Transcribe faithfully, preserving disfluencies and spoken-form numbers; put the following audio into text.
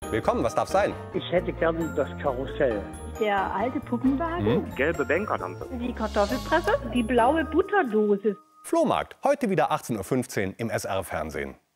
Willkommen, was darf sein? Ich hätte gerne das Karussell. Der alte Puppenwagen. Die gelbe Bankerlampe. Die Kartoffelpresse. Die blaue Butterdose. Flohmarkt, heute wieder achtzehn Uhr fünfzehn im S R Fernsehen.